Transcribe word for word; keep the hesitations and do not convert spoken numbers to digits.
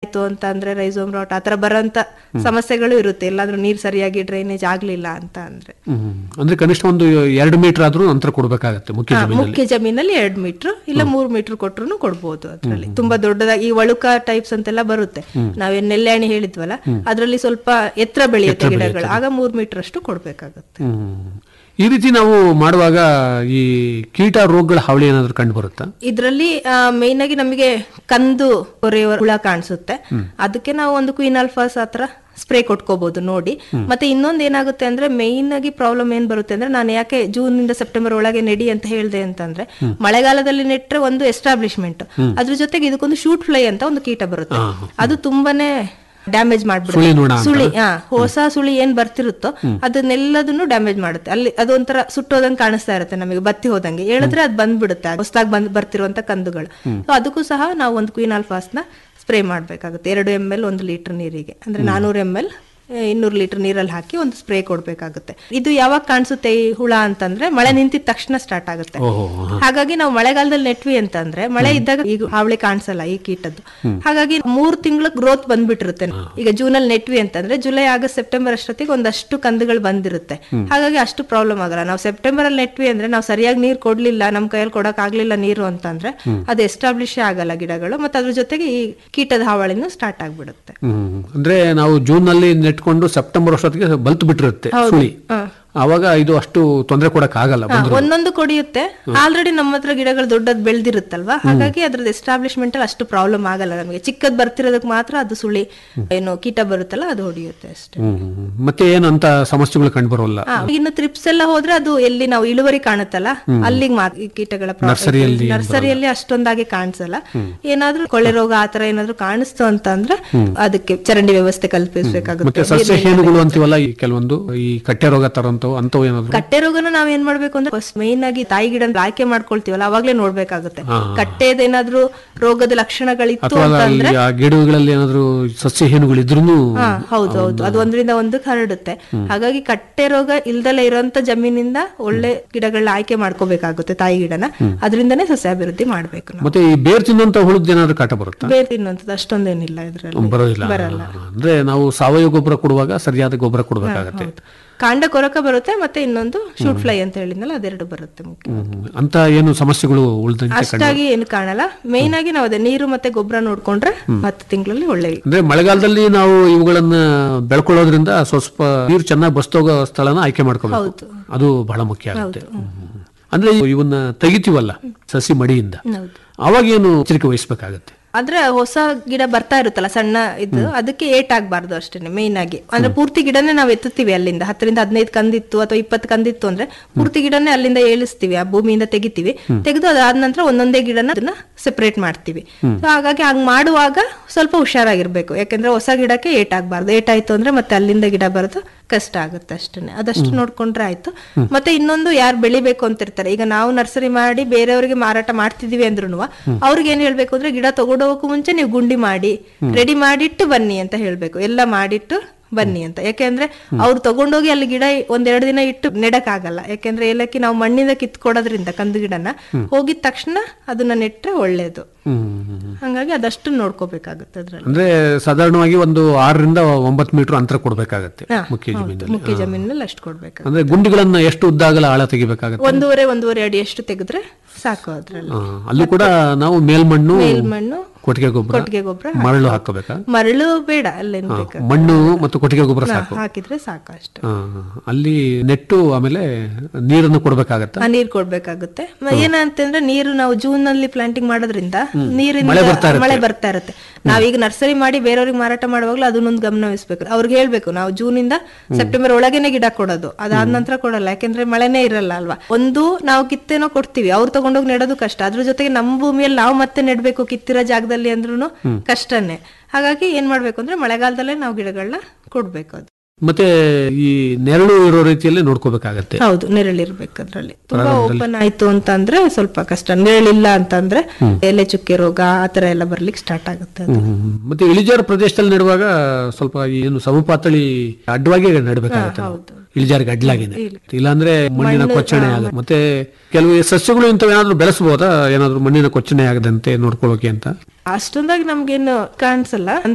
ಅಂತ ಅಂದ್ರೆ rhizome rot ಆತರ ಬರೋಂತ ಸಮಸ್ಯೆಗಳು ಇರುತ್ತೆ, ಎಲ್ಲಾದ್ರೂ ನೀರ್ ಸರಿಯಾಗಿ ಡ್ರೈನೇಜ್ ಆಗ್ಲಿಲ್ಲ ಅಂತ ಅಂದ್ರೆ. ಅಂದ್ರೆ ಕನಿಷ್ಠ ಒಂದು ಎರಡು ಮೀಟರ್ ಆದ್ರೂ ಅಂತರ ಕೊಡ್ಬೇಕಾಗತ್ತೆ ಮುಖ್ಯ ಜಮೀನಲ್ಲಿ. ಮುಖ್ಯ ಜಮೀನಲ್ಲಿ ಎರಡ್ ಮೀಟರ್ ಇಲ್ಲ ಮೂರ್ ಮೀಟರ್ ಕೊಟ್ರು ಕೊಡ್ಬೋದು. ಅದ್ರಲ್ಲಿ ತುಂಬಾ ದೊಡ್ಡದಾಗಿ ಈ ವಳುಕ ಟೈಪ್ಸ್ ಅಂತೆಲ್ಲ ಬರುತ್ತೆ, ನಾವೇನ್ ನೆಲ್ಯಾಣಿ ಹೇಳಿದ್ವಲ್ಲ ಅದ್ರಲ್ಲಿ ಸ್ವಲ್ಪ ಎತ್ತರ ಬೆಳೆಯುತ್ತೆ ಗಿಡಗಳು, ಆಗ ಮೂರ್ ಮೀಟರ್ ಅಷ್ಟು ಕೊಡ್ಬೇಕಾಗತ್ತೆ. ಈ ರೀತಿ ನಾವು ಮಾಡುವಾಗ ಈ ಕೀಟ ರೋಗಗಳ ಹಾವಳಿ ಏನಾದ್ರು ಕಂಡು ಬರುತ್ತಾ? ಇದ್ರಲ್ಲಿ ಮೇನ್ ಆಗಿ ನಮಗೆ ಕಂದು ಕೊರೆಯುವ ಹುಳ ಕಾಣಿಸುತ್ತೆ, ಅದಕ್ಕೆ ನಾವು ಒಂದು ಕ್ವಿನಾಲ್ಫಾಸ್ ಆತರ ಸ್ಪ್ರೇ ಕೊಟ್ಕೋಬಹುದು ನೋಡಿ. ಮತ್ತೆ ಇನ್ನೊಂದು ಏನಾಗುತ್ತೆ ಅಂದ್ರೆ ಮೇನ್ ಆಗಿ ಪ್ರಾಬ್ಲಮ್ ಏನ್ ಬರುತ್ತೆ ಅಂದ್ರೆ, ನಾನು ಯಾಕೆ ಜೂನ್ ಇಂದ ಸೆಪ್ಟೆಂಬರ್ ಒಳಗೆ ನೆಡಿ ಅಂತ ಹೇಳ್ದೆ ಅಂತಂದ್ರೆ, ಮಳೆಗಾಲದಲ್ಲಿ ನೆಟ್ರೆ ಒಂದು ಎಸ್ಟಾಬ್ಲಿಷ್ಮೆಂಟ್, ಅದ್ರ ಜೊತೆಗೆ ಇದಕ್ಕೊಂದು ಶೂಟ್ ಫ್ಲೈ ಅಂತ ಒಂದು ಕೀಟ ಬರುತ್ತೆ, ಅದು ತುಂಬಾನೇ ಡ್ಯಾಮೇಜ್ ಮಾಡ್ಬಿಡುತ್ತೆ. ಸುಳಿ ಹೊಸ ಸುಳಿ ಏನ್ ಬರ್ತಿರುತ್ತೋ ಅದನ್ನೆಲ್ಲದನ್ನು ಡ್ಯಾಮೇಜ್ ಮಾಡುತ್ತೆ. ಅಲ್ಲಿ ಅದೊಂಥರ ಸುಟ್ಟೋದಂಗೆ ಕಾಣಿಸ್ತಾ ಇರುತ್ತೆ ನಮಗೆ, ಬತ್ತಿ ಹೋದಂಗೆ ಹೇಳಿದ್ರೆ ಅದು ಬಂದ್ಬಿಡುತ್ತೆ ಹೊಸದಾಗಿ ಬಂದ್ ಬರ್ತಿರುವಂತ ಕಂದುಗಳು. ಸೊ ಅದಕ್ಕೂ ಸಹ ನಾವು ಒಂದು ಕ್ವಿನಾಲ್ಫಾಸ್ ನ ಸ್ಪ್ರೇ ಮಾಡ್ಬೇಕಾಗುತ್ತೆ, ಎರಡು ಎಂ ಎಲ್ ಒಂದು ಲೀಟರ್ ನೀರಿಗೆ, ಅಂದ್ರೆ ನಾನೂರು ಎಂ ಎಲ್ ಇನ್ನೂರು ಲೀಟರ್ ನೀರಲ್ಲಿ ಹಾಕಿ ಒಂದು ಸ್ಪ್ರೇ ಕೊಡ್ಬೇಕಾಗುತ್ತೆ. ಇದು ಯಾವಾಗ ಕಾಣಿಸುತ್ತೆ ಈ ಹುಳ ಅಂತಂದ್ರೆ, ಮಳೆ ನಿಂತಿದ ತಕ್ಷಣ ಸ್ಟಾರ್ಟ್ ಆಗುತ್ತೆ. ಹಾಗಾಗಿ ನಾವು ಮಳೆಗಾಲದಲ್ಲಿ ನೆಟ್ವಿ ಅಂತಂದ್ರೆ ಮಳೆ ಇದ್ದಾಗ ಈಗ ಹಾವಳಿ ಕಾಣಿಸಲ್ಲ ಈ ಕೀಟದ್ದು, ಹಾಗಾಗಿ ಮೂರ್ ತಿಂಗಳ ಗ್ರೋತ್ ಬಂದ್ಬಿಟ್ಟಿರುತ್ತೆ. ಈಗ ಜೂನ್ ಅಲ್ಲಿ ನೆಟ್ವಿ ಅಂತಂದ್ರೆ ಜುಲೈ ಆಗಸ್ಟ್ ಸೆಪ್ಟೆಂಬರ್ ಅಷ್ಟೊತ್ತಿಗೆ ಒಂದಷ್ಟು ಕಂದುಗಳು ಬಂದಿರುತ್ತೆ, ಹಾಗಾಗಿ ಅಷ್ಟು ಪ್ರಾಬ್ಲಮ್ ಆಗಲ್ಲ. ನಾವು ಸೆಪ್ಟೆಂಬರ್ ಅಲ್ಲಿ ನೆಟ್ವಿ ಅಂದ್ರೆ ನಾವು ಸರಿಯಾಗಿ ನೀರ್ ಕೊಡ್ಲಿಲ್ಲ, ನಮ್ ಕೈಯಲ್ಲಿ ಕೊಡಕ್ ಆಗ್ಲಿಲ್ಲ ನೀರು ಅಂತಂದ್ರೆ ಅದು ಎಸ್ಟಾಬ್ಲಿಷ್ ಆಗಲ್ಲ ಗಿಡಗಳು, ಮತ್ತೆ ಅದ್ರ ಜೊತೆಗೆ ಈ ಕೀಟದ ಹಾವಳಿನೂ ಸ್ಟಾರ್ಟ್ ಆಗ್ಬಿಡುತ್ತೆ. ಅಂದ್ರೆ ನಾವು ಜೂನ್ ನಲ್ಲಿ ನೆಟ್ಕೊಂಡು ಸೆಪ್ಟೆಂಬರ್ ಅಷ್ಟೊತ್ತಿಗೆ ಬಲ್ತು ಬಿಟ್ಟಿರುತ್ತೆ ಸುಳಿ, ಅವಾಗ ಇದು ಅಷ್ಟು ತೊಂದರೆ ಕೊಡಕ್ ಆಗಲ್ಲ. ಒಂದೊಂದು ಕೊಡಿಯುತ್ತೆ, ಆಲ್ರೆಡಿ ನಮ್ಮ ಹತ್ರ ಗಿಡಗಳು ದೊಡ್ಡದ್ ಬೆಳೆದಿರುತ್ತಲ್ವಾ, ಹಾಗಾಗಿ ಅದ್ರದ್ದು ಎಸ್ಟಾಬ್ಲಿಷ್ಮೆಂಟ್ ಅಲ್ಲಿ ಅಷ್ಟು ಪ್ರಾಬ್ಲಮ್ ಆಗಲ್ಲ ನಮಗೆ. ಚಿಕ್ಕದ್ ಬರ್ತಿರೋದಕ್ಕೆ ಮಾತ್ರ ಅದು ಸುಳಿ ಏನು ಕೀಟ ಬರುತ್ತಲ್ಲ ಅದು ಹೊಡಿಯುತ್ತೆ ಅಷ್ಟೇ. ಮತ್ತೆ ಏನು ಅಂತ ಸಮಸ್ಯೆಗಳು ಕಂಡು ಬರೋಲ್ಲ. ಇನ್ನು ತ್ರಿಪ್ಸ್ ಎಲ್ಲ ಹೋದ್ರೆ ಅದು ಎಲ್ಲಿ ನಾವು ಇಳುವರಿ ಕಾಣುತ್ತಲ್ಲ ಅಲ್ಲಿಗೆ ಮಾತ್ರ ಈ ಕೀಟಗಳ ನರ್ಸರಿಯಲ್ಲಿ ಅಷ್ಟೊಂದಾಗಿ ಕಾಣಿಸಲ್ಲ. ಏನಾದ್ರೂ ಕೊಳೆ ರೋಗ ಆತರ ಏನಾದ್ರು ಕಾಣಿಸ್ತು ಅಂತ ಅಂದ್ರೆ ಅದಕ್ಕೆ ಚರಂಡಿ ವ್ಯವಸ್ಥೆ ಕಲ್ಪಿಸಬೇಕಾಗುತ್ತೆ. ಕೆಲವೊಂದು ಈ ಕಟ್ಟೆ ರೋಗ ತರ ಕಟ್ಟೆ ರೋಗನ ನಾವ್ ಏನ್ ಮಾಡ್ಬೇಕು ಅಂದ್ರೆ ಫಸ್ಟ್ ಮೇನ್ ಆಗಿ ತಾಯಿ ಗಿಡ ಆಯ್ಕೆ ಮಾಡ್ಕೊಳ್ತೀವಲ್ಲ ಅವಾಗ್ಲೇ ನೋಡ್ಬೇಕಾಗುತ್ತೆ. ಕಟ್ಟೆದೇನಾದ್ರೂ ರೋಗದ ಲಕ್ಷಣಗಳಿತ್ತು ಅಂತಂದ್ರೆ ಗಿಡಗಳಲ್ಲಿ ಏನಾದ್ರು ಸಸ್ಯ ಹೇನುಗಳಿದ್ರು ಹೌದೌದು ಅದು ಒಂದ್ರಿಂದ ಒಂದಕ್ಕೆ ಹರಡುತ್ತೆ. ಹಾಗಾಗಿ ಕಟ್ಟೆ ರೋಗ ಇಲ್ದಲೇ ಇರೋಂತ ಜಮೀನಿಂದ ಒಳ್ಳೆ ಗಿಡಗಳನ್ನ ಆಯ್ಕೆ ಮಾಡ್ಕೋಬೇಕಾಗುತ್ತೆ ತಾಯಿ ಗಿಡನ, ಅದರಿಂದನೇ ಸಸ್ಯಾಭಿವೃದ್ಧಿ ಮಾಡ್ಬೇಕು. ಮತ್ತೆ ಈ ಬೇರ್ ತಿನ್ನುವಂತ ಹುಳುದ್ ಏನಾದ್ರು ಕಾಟ ಬರುತ್ತೆ? ಬೇರ್ ತಿನ್ನುವಂತದ್ದು ಅಷ್ಟೊಂದೇನಿಲ್ಲ ಇದ್ರಲ್ಲಿ, ಬರಲ್ಲ. ಅಂದ್ರೆ ನಾವು ಸಾವಯವ ಗೊಬ್ಬರ ಕೊಡುವಾಗ ಸರಿಯಾದ ಗೊಬ್ಬರ ಕೊಡಬೇಕಾಗುತ್ತೆ. ಕಾಂಡ ಕೊರಕ ಬರುತ್ತೆ, ಮತ್ತೆ ಇನ್ನೊಂದು ಶೂಟ್ ಫ್ಲೈ ಅಂತ ಹೇಳಿದ್ನಲ್ಲ ಅದೆರಡು ಬರುತ್ತೆ. ಅಂತ ಏನು ಸಮಸ್ಯೆಗಳು ಅಷ್ಟಾಗಿ ಏನು ಕಾಣಲ್ಲ. ಮೇನ್ ಆಗಿ ನಾವು ಅದೇ ನೀರು ಮತ್ತೆ ಗೊಬ್ಬರ ನೋಡ್ಕೊಂಡ್ರೆ ಹತ್ತು ತಿಂಗಳಲ್ಲಿ ಒಳ್ಳೆ. ಅಂದ್ರೆ ಮಳೆಗಾಲದಲ್ಲಿ ನಾವು ಇವುಗಳನ್ನ ಬೆಳ್ಕೊಳ್ಳೋದ್ರಿಂದ ಸ್ವಲ್ಪ ನೀರು ಚೆನ್ನಾಗಿ ಬಸ್ತೋಗೋ ಸ್ಥಳನ ಆಯ್ಕೆ ಮಾಡ್ಕೋಬೇಕು, ಅದು ಬಹಳ ಮುಖ್ಯ ಆಗುತ್ತೆ. ಅಂದ್ರೆ ಇವನ್ನ ತೆಗಿತೀವಲ್ಲ ಸಸಿ ಮಡಿಯಿಂದ, ಅವಾಗ ಏನು ಎಚ್ಚರಿಕೆ ವಹಿಸ್ಬೇಕಾಗತ್ತೆ? ಅಂದ್ರೆ ಹೊಸ ಗಿಡ ಬರ್ತಾ ಇರುತ್ತಲ್ಲ ಸಣ್ಣ ಇದು, ಅದಕ್ಕೆ ಏಟ್ ಆಗ್ಬಾರ್ದು ಅಷ್ಟೇನೆ ಮೇನ್ ಆಗಿ. ಅಂದ್ರೆ ಪೂರ್ತಿ ಗಿಡನೇ ನಾವು ಎತ್ತುತ್ತೀವಿ, ಅಲ್ಲಿಂದ ಹತ್ತರಿಂದ ಹದಿನೈದು ಕಂದಿತ್ತು ಅಥವಾ ಇಪ್ಪತ್ತು ಕಂದಿತ್ತು ಅಂದ್ರೆ ಪೂರ್ತಿ ಗಿಡನೇ ಅಲ್ಲಿಂದ ಏಳಿಸ್ತೀವಿ, ಆ ಭೂಮಿಯಿಂದ ತೆಗಿತೀವಿ. ತೆಗೆದು ಅದಾದ ನಂತರ ಒಂದೊಂದೇ ಗಿಡನ ಅದನ್ನ ಸೆಪರೇಟ್ ಮಾಡ್ತೀವಿ. ಹಾಗಾಗಿ ಹಂಗ್ ಮಾಡುವಾಗ ಸ್ವಲ್ಪ ಹುಷಾರಾಗಿರ್ಬೇಕು, ಯಾಕಂದ್ರೆ ಹೊಸ ಗಿಡಕ್ಕೆ ಏಟ್ ಆಗ್ಬಾರ್ದು. ಏಟ್ ಆಯ್ತು ಅಂದ್ರೆ ಮತ್ತೆ ಅಲ್ಲಿಂದ ಗಿಡ ಬರೋದು ಕಷ್ಟ ಆಗುತ್ತೆ ಅಷ್ಟೇನೆ, ಅದಷ್ಟು ನೋಡ್ಕೊಂಡ್ರೆ ಆಯ್ತು. ಮತ್ತೆ ಇನ್ನೊಂದು ಯಾರು ಬೆಳಿಬೇಕು ಅಂತಿರ್ತಾರೆ, ಈಗ ನಾವು ನರ್ಸರಿ ಮಾಡಿ ಬೇರೆಯವರಿಗೆ ಮಾರಾಟ ಮಾಡ್ತಿದೀವಿ ಅಂದ್ರೂ ಅವ್ರಿಗೆ ಏನ್ ಹೇಳ್ಬೇಕು ಅಂದ್ರೆ, ಗಿಡ ತಗೊಂಡೋಗಕ್ಕೂ ಮುಂಚೆ ನೀವು ಗುಂಡಿ ಮಾಡಿ ರೆಡಿ ಮಾಡಿಟ್ಟು ಬನ್ನಿ ಅಂತ ಹೇಳ್ಬೇಕು, ಎಲ್ಲ ಮಾಡಿಟ್ಟು ಬನ್ನಿ ಅಂತ. ಯಾಕೆಂದ್ರೆ ಅವ್ರು ತಗೊಂಡೋಗಿ ಅಲ್ಲಿ ಗಿಡ ಒಂದೆರಡು ದಿನ ಇಟ್ಟು ನೆಡಕ್ ಆಗಲ್ಲ, ಯಾಕೆಂದ್ರೆ ಏಲಕ್ಕಿ ನಾವು ಮಣ್ಣಿಂದ ಕಿತ್ಕೊಡೋದ್ರಿಂದ ಕಂದು ಗಿಡನ ಹೋಗಿದ ತಕ್ಷಣ ಅದನ್ನ ನೆಟ್ರೆ ಒಳ್ಳೇದು. ಹಂಗಾಗಿ ಅದಷ್ಟು ನೋಡ್ಕೋಬೇಕಾಗುತ್ತೆ ಅದ್ರಲ್ಲಿ. ಅಂದ್ರೆ ಸಾಧಾರಣವಾಗಿ ಒಂದು ಆರರಿಂದ ಒಂಬತ್ತು ಮೀಟರ್ ಅಂತರ ಕೊಡ್ಬೇಕಾಗತ್ತೆ ಮುಖ್ಯ ಜಮೀನಲ್ಲಿ. ಮುಖ್ಯ ಜಮೀನಲ್ಲಿ ಅಷ್ಟು ಕೊಡ್ಬೇಕು. ಅಂದ್ರೆ ಗುಂಡಿಗಳನ್ನ ಎಷ್ಟು ಉದ್ದಾಗಲ ಆಳ ತೆಗಿಬೇಕಾಗತ್ತೆ? ಒಂದೂವರೆ ಒಂದೂವರೆ ಅಡಿ ಎಷ್ಟು ತೆಗೆದ್ರೆ ಸಾಕು. ಅದ್ರಲ್ಲಿ ಅಲ್ಲಿ ಕೂಡ ನಾವು ಮೇಲ್ಮಣ್ಣು ಮೇಲ್ಮಣ್ಣು ಕೊಟ್ಟಿಗೆ ಗೊಬ್ಬರ ಕೊಟ್ಟಿಗೆ ಗೊಬ್ಬರ ಮರಳು ಹಾಕಬೇಕಾ? ಮರಳು ಬೇಡ, ಅಲ್ಲೇನ್ ಬೇಕು, ಮಣ್ಣು ಮತ್ತು ಕೊಟ್ಟಿಗೆ ಗೊಬ್ಬರ ಸಾಕು, ಹಾಕಿದ್ರೆ ಸಾಕು ಅಷ್ಟೇ. ಅಲ್ಲಿ ನೆಟ್ಟು ಆಮೇಲೆ ನೀರನ್ನು ಕೊಡ್ಬೇಕಾಗತ್ತೆ. ನೀರ್ ಕೊಡ್ಬೇಕಾಗುತ್ತೆ. ಏನಂತಂದ್ರೆ ನೀರು ನಾವು ಜೂನ್ ನಲ್ಲಿ ಪ್ಲಾಂಟಿಂಗ್ ಮಾಡೋದ್ರಿಂದ ನೀರಿನ ಮಳೆ ಬರ್ತಾ ಇರುತ್ತೆ. ನಾವೀಗ ನರ್ಸರಿ ಮಾಡಿ ಬೇರೆಯವ್ರಿಗೆ ಮಾರಾಟ ಮಾಡುವಾಗ್ಲೂ ಅದನ್ನೊಂದು ಗಮನವಿಸ್ಬೇಕು. ಅವ್ರಿಗೆ ಹೇಳ್ಬೇಕು ನಾವು ಜೂನ್ ಇಂದ ಸೆಪ್ಟೆಂಬರ್ ಒಳಗೇನೆ ಗಿಡ ಕೊಡೋದು, ಅದಾದ ನಂತರ ಕೊಡಲ್ಲ, ಯಾಕೆಂದ್ರೆ ಮಳೆನೇ ಇರಲ್ಲ ಅಲ್ವಾ. ಒಂದು ನಾವು ಕಿತ್ತೇನೋ ಕೊಡ್ತೀವಿ, ಅವ್ರು ತಗೊಂಡೋಗಿ ನೆಡೋದು ಕಷ್ಟ, ಅದ್ರ ಜೊತೆಗೆ ನಮ್ಮ ಭೂಮಿಯಲ್ಲಿ ನಾವು ಮತ್ತೆ ನೆಡ್ಬೇಕು ಕಿತ್ತಿರೋ ಜಾಗದಲ್ಲಿ ಅಂದ್ರೂ ಕಷ್ಟನೇ. ಹಾಗಾಗಿ ಏನ್ ಮಾಡ್ಬೇಕು ಅಂದ್ರೆ ಮಳೆಗಾಲದಲ್ಲೇ ನಾವು ಗಿಡಗಳನ್ನ ಕೊಡ್ಬೇಕು. ಅದು ಮತ್ತೆ ಈ ನೆರಳು ಇರೋ ರೀತಿಯಲ್ಲಿ ನೋಡ್ಕೋಬೇಕಾಗತ್ತೆ. ಹೌದು, ನೆರಳಿರ್ಬೇಕು. ಅದ್ರಲ್ಲಿ ತುಂಬಾ ಓಪನ್ ಆಯ್ತು ಅಂತಂದ್ರೆ ಸ್ವಲ್ಪ ಕಷ್ಟ, ನೆರಳಿಲ್ಲ ಅಂತಂದ್ರೆ ಎಲೆ ಚುಕ್ಕೆ ರೋಗ ಆತರ ಎಲ್ಲ ಬರ್ಲಿಕ್ಕೆ ಸ್ಟಾರ್ಟ್ ಆಗುತ್ತೆ. ಮತ್ತೆ ಇಳಿಜಾರು ಪ್ರದೇಶದಲ್ಲಿ ನೆಡುವಾಗ ಸ್ವಲ್ಪ ಏನು ಸಮಪಾತಳಿ ಅಡ್ಡವಾಗಿ ನೆಡಬೇಕಾಗುತ್ತೆ, ಇಳಿಜಾರಿಗೆ ಅಡ್ಲಾಗಿದೆ, ಇಲ್ಲಾಂದ್ರೆ ಮಣ್ಣಿನ ಕೊಚ್ಚಣೆ ಆಗುತ್ತೆ. ಮತ್ತೆ ಕೆಲವು ಸಸ್ಯಗಳು ಇಂಥವು ಏನಾದ್ರು ಬೆಳೆಸಬಹುದಾ, ಏನಾದ್ರು ಮಣ್ಣಿನ ಕೊಚ್ಚಣೆ ಆಗದಂತೆ ನೋಡ್ಕೊಳ್ಳೋಕೆ ಅಂತ? ಅಷ್ಟೊಂದಾಗಿ ನಮ್ಗೇನು ಕಾಣಿಸಲ್ಲ.